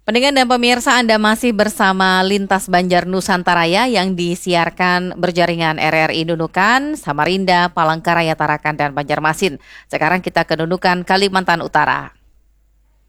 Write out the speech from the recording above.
Pendengar dan pemirsa, Anda masih bersama Lintas Banjar Nusantaraya yang disiarkan berjaringan RRI Nunukan, Samarinda, Palangkaraya, Tarakan, dan Banjarmasin. Sekarang kita ke Nunukan, Kalimantan Utara.